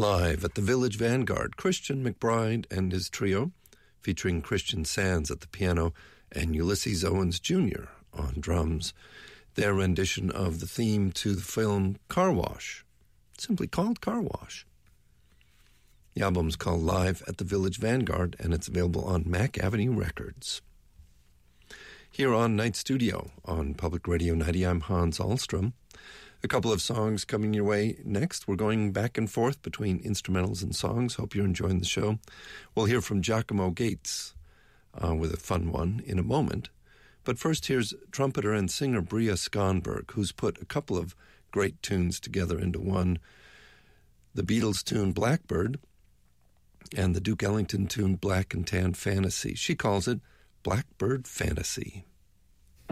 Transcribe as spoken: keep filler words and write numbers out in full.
Live at the Village Vanguard, Christian McBride and his trio, featuring Christian Sands at the piano and Ulysses Owens Junior on drums. Their rendition of the theme to the film Car Wash, simply called Car Wash. The album's called Live at the Village Vanguard, and it's available on Mack Avenue Records. Here on Night Studio on Public Radio ninety, I'm Hans Ahlstrom. A couple of songs coming your way next. We're going back and forth between instrumentals and songs. Hope you're enjoying the show. We'll hear from Giacomo Gates uh, with a fun one in a moment. But first, here's trumpeter and singer Bria Skonberg, who's put a couple of great tunes together into one. The Beatles tune Blackbird and the Duke Ellington tune Black and Tan Fantasy. She calls it Blackbird Fantasy.